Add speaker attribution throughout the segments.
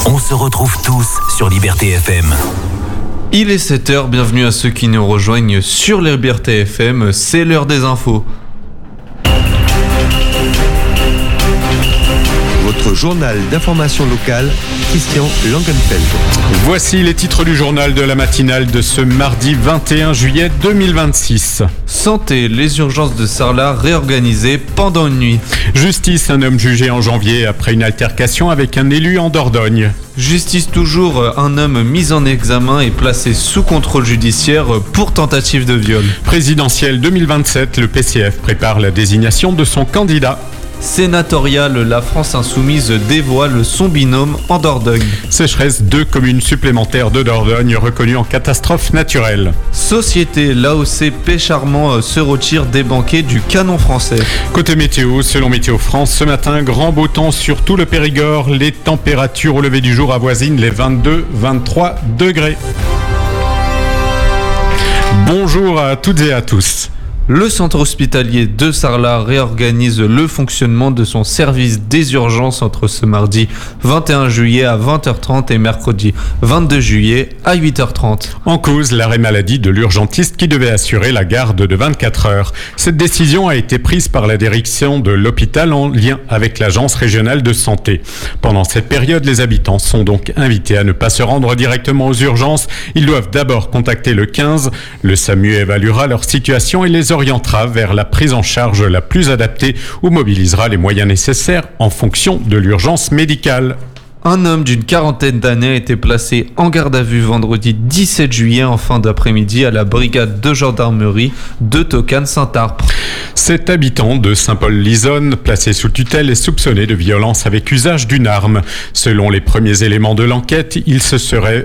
Speaker 1: On se retrouve tous sur Liberté FM.
Speaker 2: Il est 7h, bienvenue à ceux qui nous rejoignent sur Liberté FM, c'est l'heure des infos.
Speaker 3: Votre journal d'information locale, Christian Langenfeld.
Speaker 4: Voici les titres du journal de la matinale de ce mardi 21 juillet 2026.
Speaker 2: Santé, les urgences de Sarlat réorganisées pendant une nuit.
Speaker 4: Justice, un homme jugé en janvier après une altercation avec un élu en Dordogne.
Speaker 2: Justice toujours, un homme mis en examen et placé sous contrôle judiciaire pour tentative de viol.
Speaker 4: Présidentielle 2027, le PCF prépare la désignation de son candidat.
Speaker 2: Sénatoriale, la France Insoumise dévoile son binôme en Dordogne.
Speaker 4: Sécheresse, 2 communes supplémentaires de Dordogne reconnues en catastrophe naturelle.
Speaker 2: Société, l'AOC Pêche-Armand se retire des banquets du canon français.
Speaker 4: Côté météo, selon Météo France, ce matin, grand beau temps sur tout le Périgord. Les températures au lever du jour avoisinent les 22-23 degrés. Bonjour à toutes et à tous.
Speaker 2: Le centre hospitalier de Sarlat réorganise le fonctionnement de son service des urgences entre ce mardi 21 juillet à 20h30 et mercredi 22 juillet à 8h30.
Speaker 4: En cause, l'arrêt maladie de l'urgentiste qui devait assurer la garde de 24 heures. Cette décision a été prise par la direction de l'hôpital en lien avec l'agence régionale de santé. Pendant cette période, les habitants sont donc invités à ne pas se rendre directement aux urgences. Ils doivent d'abord contacter le 15. Le SAMU évaluera leur situation et les orientera vers la prise en charge la plus adaptée ou mobilisera les moyens nécessaires en fonction de l'urgence médicale.
Speaker 2: Un homme d'une quarantaine d'années a été placé en garde à vue vendredi 17 juillet en fin d'après-midi à la brigade de gendarmerie de Tocane-Saint-Arpre.
Speaker 4: Cet habitant de Saint-Paul-l'Isonne, placé sous tutelle, est soupçonné de violence avec usage d'une arme. Selon les premiers éléments de l'enquête, il se serait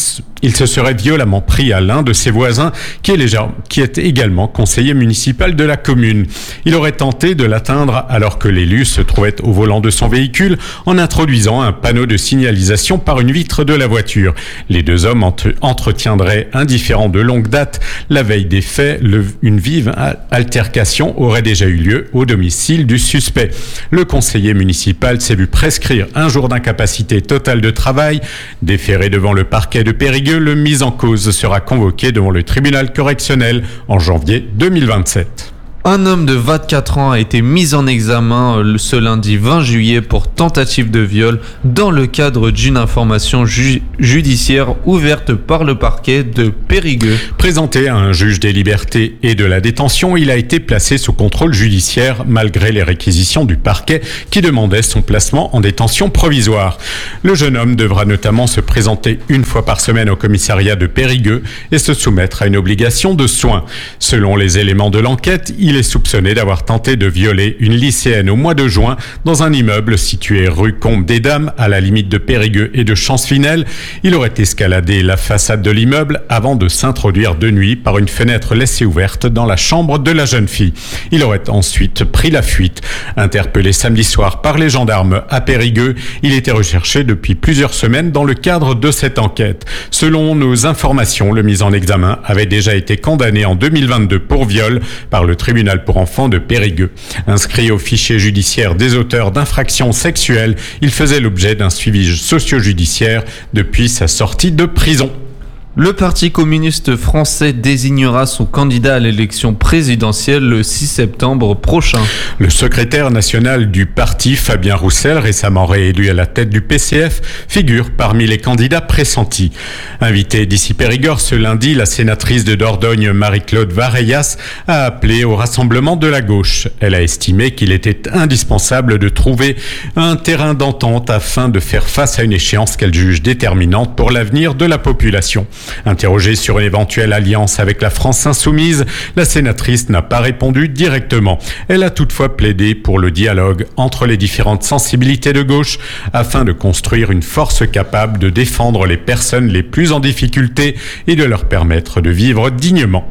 Speaker 4: violemment pris à l'un de ses voisins qui est également conseiller municipal de la commune. Il aurait tenté de l'atteindre alors que l'élu se trouvait au volant de son véhicule en introduisant un panneau de signalisation par une vitre de la voiture. Les deux hommes entretiendraient un différend de longue date. La veille des faits, une vive altercation aurait déjà eu lieu au domicile du suspect. Le conseiller municipal s'est vu prescrire un jour d'incapacité totale de travail. Déféré devant le parquet de Périgueux, le mis en cause sera convoqué devant le tribunal correctionnel en janvier 2027.
Speaker 2: Un homme de 24 ans a été mis en examen ce lundi 20 juillet pour tentative de viol dans le cadre d'une information judiciaire ouverte par le parquet de Périgueux.
Speaker 4: Présenté à un juge des libertés et de la détention, il a été placé sous contrôle judiciaire malgré les réquisitions du parquet qui demandait son placement en détention provisoire. Le jeune homme devra notamment se présenter une fois par semaine au commissariat de Périgueux et se soumettre à une obligation de soins. Selon les éléments de l'enquête, il est soupçonné d'avoir tenté de violer une lycéenne au mois de juin dans un immeuble situé rue Combe des Dames à la limite de Périgueux et de Champsfinel. Il aurait escaladé la façade de l'immeuble avant de s'introduire de nuit par une fenêtre laissée ouverte dans la chambre de la jeune fille. Il aurait ensuite pris la fuite. Interpellé samedi soir par les gendarmes à Périgueux, il était recherché depuis plusieurs semaines dans le cadre de cette enquête. Selon nos informations, le mis en examen avait déjà été condamné en 2022 pour viol par le tribunal pour enfants de Périgueux. Inscrit au fichier judiciaire des auteurs d'infractions sexuelles, il faisait l'objet d'un suivi socio-judiciaire depuis sa sortie de prison.
Speaker 2: Le Parti communiste français désignera son candidat à l'élection présidentielle le 6 septembre prochain.
Speaker 4: Le secrétaire national du parti, Fabien Roussel, récemment réélu à la tête du PCF, figure parmi les candidats pressentis. Invitée d'ici Périgord ce lundi, la sénatrice de Dordogne, Marie-Claude Vareillas, a appelé au rassemblement de la gauche. Elle a estimé qu'il était indispensable de trouver un terrain d'entente afin de faire face à une échéance qu'elle juge déterminante pour l'avenir de la population. Interrogée sur une éventuelle alliance avec la France Insoumise, la sénatrice n'a pas répondu directement. Elle a toutefois plaidé pour le dialogue entre les différentes sensibilités de gauche afin de construire une force capable de défendre les personnes les plus en difficulté et de leur permettre de vivre dignement.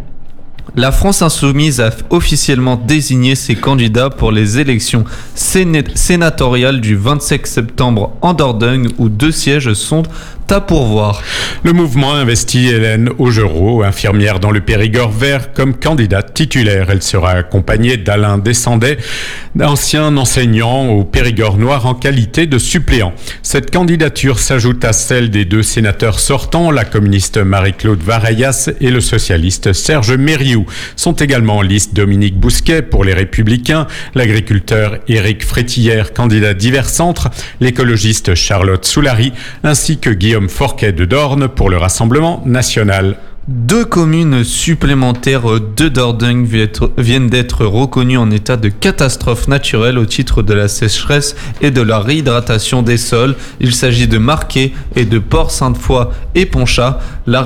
Speaker 2: La France Insoumise a officiellement désigné ses candidats pour les élections sénatoriales du 27 septembre en Dordogne où 2 sièges sont à pourvoir.
Speaker 4: Le mouvement investit Hélène Augereau, infirmière dans le Périgord vert, comme candidate titulaire. Elle sera accompagnée d'Alain Descendet, ancien enseignant au Périgord noir en qualité de suppléant. Cette candidature s'ajoute à celle des 2 sénateurs sortants, la communiste Marie-Claude Vareillas et le socialiste Serge Mériou. Sont également en liste Dominique Bousquet pour les Républicains, l'agriculteur Éric Frétillère, candidat divers centres, l'écologiste Charlotte Soulary, ainsi que Guillaume Forquet de Dorne pour le Rassemblement national.
Speaker 2: 2 communes supplémentaires de Dordogne viennent d'être reconnues en état de catastrophe naturelle au titre de la sécheresse et de la réhydratation des sols. Il s'agit de Marquet et de Port-Sainte-Foy et Ponchat.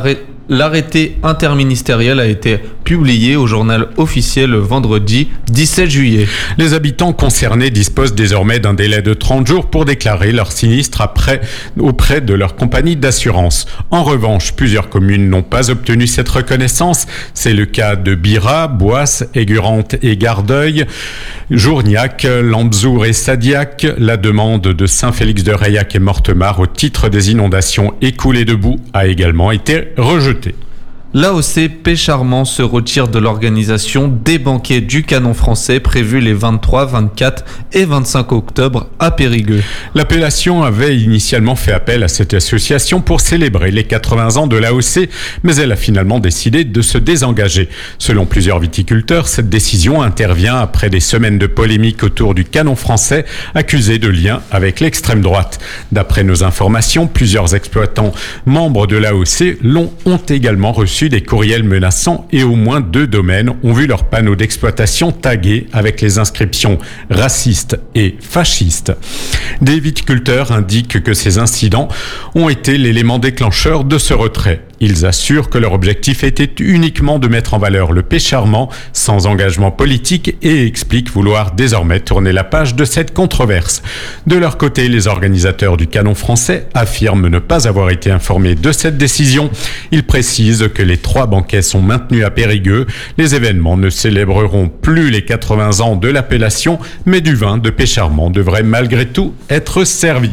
Speaker 2: L'arrêté interministériel a été publié au journal officiel le vendredi 17 juillet.
Speaker 4: Les habitants concernés disposent désormais d'un délai de 30 jours pour déclarer leur sinistre auprès de leur compagnie d'assurance. En revanche, plusieurs communes n'ont pas obtenu cette reconnaissance. C'est le cas de Bira, Boisse, Aigurante et Gardeuil, Journiac, Lambzour et Sadiac. La demande de Saint-Félix-de-Reillac et Mortemart au titre des inondations écoulées de boue a également été rejetée.
Speaker 2: L'AOC Pécharmant se retire de l'organisation des banquets du Canon français prévus les 23, 24 et 25 octobre à Périgueux.
Speaker 4: L'appellation avait initialement fait appel à cette association pour célébrer les 80 ans de l'AOC, mais elle a finalement décidé de se désengager. Selon plusieurs viticulteurs, cette décision intervient après des semaines de polémique autour du Canon français, accusé de lien avec l'extrême droite. D'après nos informations, plusieurs exploitants membres de l'AOC ont également reçu des courriels menaçants et au moins 2 domaines ont vu leurs panneaux d'exploitation tagués avec les inscriptions racistes et fascistes. Des viticulteurs indiquent que ces incidents ont été l'élément déclencheur de ce retrait. Ils assurent que leur objectif était uniquement de mettre en valeur le Pécharmant sans engagement politique et expliquent vouloir désormais tourner la page de cette controverse. De leur côté, les organisateurs du Canon français affirment ne pas avoir été informés de cette décision. Ils précisent que les 3 banquets sont maintenus à Périgueux. Les événements ne célébreront plus les 80 ans de l'appellation, mais du vin de Pécharmant devrait malgré tout être servi.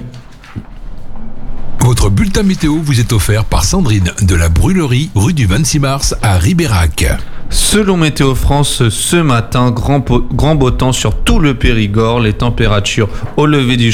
Speaker 5: Votre bulletin météo vous est offert par Sandrine de la Brûlerie, rue du 26 mars à Ribérac.
Speaker 2: Selon Météo France, ce matin, grand beau temps sur tout le Périgord. Les températures au lever du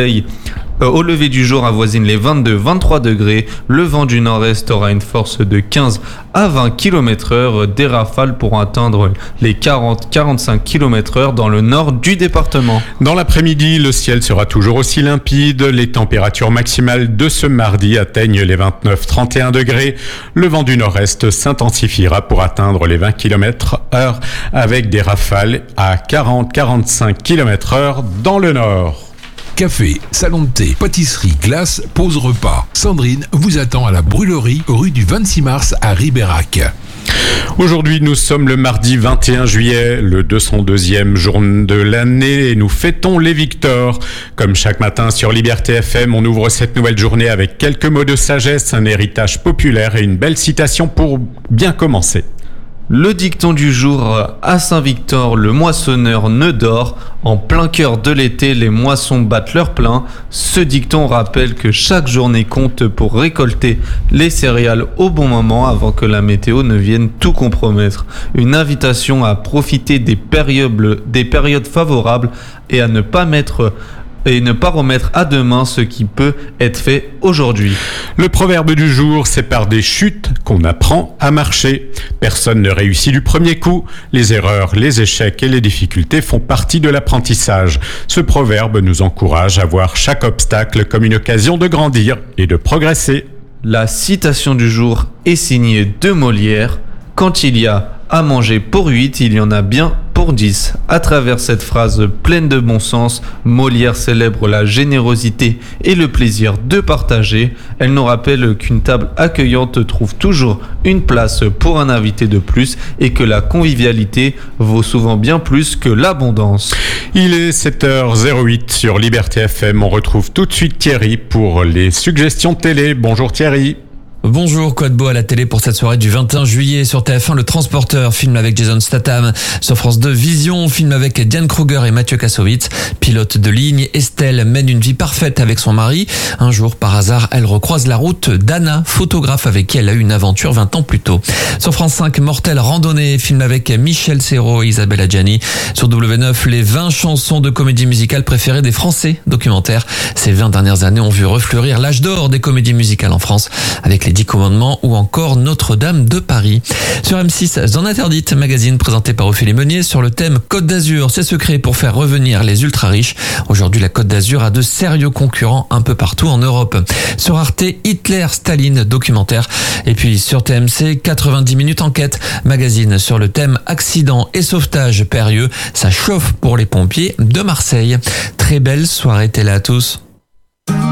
Speaker 2: jour avoisinent les 22-23 degrés. Le vent du nord-est aura une force de 15 à 20 km/h. Des rafales pourront atteindre les 40-45 km/h dans le nord du département.
Speaker 4: Dans l'après-midi, le ciel sera toujours aussi limpide. Les températures maximales de ce mardi atteignent les 29-31 degrés. Le vent du nord-est s'intensifiera pour atteindre les 20 km/h avec des rafales à 40-45 km/h dans le nord.
Speaker 5: Café, salon de thé, pâtisserie, glace, pause repas. Sandrine vous attend à la Brûlerie, rue du 26 mars à Ribérac.
Speaker 4: Aujourd'hui, nous sommes le mardi 21 juillet, le 202e jour de l'année et nous fêtons les victoires. Comme chaque matin sur Liberté FM, on ouvre cette nouvelle journée avec quelques mots de sagesse, un héritage populaire et une belle citation pour bien commencer.
Speaker 2: Le dicton du jour à Saint-Victor, le moissonneur ne dort. En plein cœur de l'été, les moissons battent leur plein. Ce dicton rappelle que chaque journée compte pour récolter les céréales au bon moment avant que la météo ne vienne tout compromettre. Une invitation à profiter des périodes favorables et à ne pas remettre à demain ce qui peut être fait aujourd'hui.
Speaker 4: Le proverbe du jour, c'est par des chutes qu'on apprend à marcher. Personne ne réussit du premier coup. Les erreurs, les échecs et les difficultés font partie de l'apprentissage. Ce proverbe nous encourage à voir chaque obstacle comme une occasion de grandir et de progresser.
Speaker 2: La citation du jour est signée de Molière. Quand il y a à manger pour 8, il y en a bien pour 10. À travers cette phrase pleine de bon sens, Molière célèbre la générosité et le plaisir de partager. Elle nous rappelle qu'une table accueillante trouve toujours une place pour un invité de plus et que la convivialité vaut souvent bien plus que l'abondance.
Speaker 4: Il est 7h08 sur Liberté FM. On retrouve tout de suite Thierry pour les suggestions télé. Bonjour Thierry.
Speaker 6: Bonjour, quoi de beau à la télé pour cette soirée du 21 juillet sur TF1, Le Transporteur, film avec Jason Statham. Sur France 2, Vision, film avec Diane Kruger et Mathieu Kassovitz. Pilote de ligne, Estelle mène une vie parfaite avec son mari. Un jour, par hasard, elle recroise la route d'Anna, photographe avec qui elle a eu une aventure 20 ans plus tôt. Sur France 5, Mortel Randonnée, film avec Michel Serrault et Isabelle Adjani. Sur W9, les 20 chansons de comédie musicale préférées des Français, documentaire. Ces 20 dernières années ont vu refleurir l'âge d'or des comédies musicales en France, avec les 10 commandements ou encore Notre-Dame de Paris. Sur M6, Zone Interdite, magazine présenté par Ophélie Meunier sur le thème Côte d'Azur, ses secrets pour faire revenir les ultra-riches. Aujourd'hui, la Côte d'Azur a de sérieux concurrents un peu partout en Europe. Sur Arte, Hitler, Staline, documentaire. Et puis sur TMC, 90 minutes enquête, magazine sur le thème accident et sauvetage périlleux. Ça chauffe pour les pompiers de Marseille. Très belle soirée télé à tous.